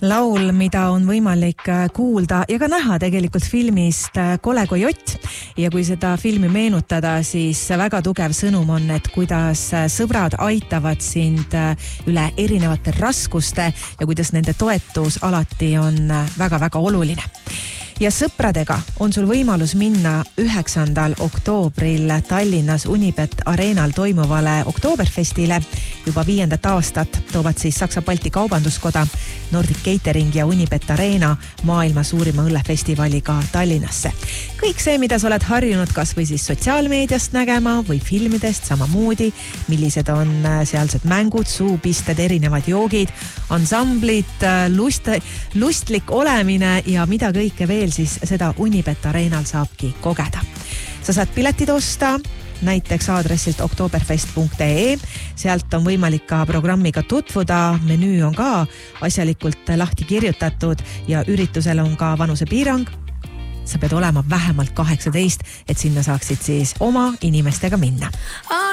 Laul, mida on võimalik kuulda ja ka näha tegelikult filmist Kole Kojott. Ja kui seda filmi meenutada, siis väga tugev sõnum on, et kuidas sõbrad aitavad sind üle erinevate raskuste ja kuidas nende toetus alati on väga-väga oluline. Ja sõpradega on sul võimalus minna 9. oktoobril Tallinnas Unibet Arenal toimuvale Oktoberfestile. Juba 5. aastat toovad siis Saksa-Balti Kaubanduskoda, Nordic Catering ja Unibet Arena maailma suurima õllefestivaliga Tallinnasse. Kõik see, mida sa oled harjunud kas või siis sotsiaalmeediast nägema või filmidest samamoodi, millised on sealsed mängud, suupisted, erinevad joogid, ansamblid, lustlik olemine ja mida kõike veel, siis seda Unibet Arenal saabki kogeda. Sa saad piletid osta näiteks aadressilt oktoberfest.ee. Sealt on võimalik ka programmiga tutvuda. Menüü on ka asjalikult lahti kirjutatud ja üritusel on ka vanusepiirang. Sa pead olema vähemalt 18, et sinna saaksid siis oma inimestega minna.